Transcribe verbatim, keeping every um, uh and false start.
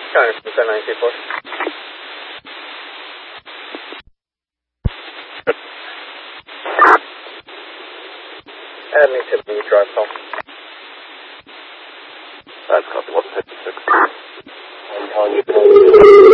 Counter from ten nine two four. Add me to the drive call. That's copy one fifty-six. I'm calling you.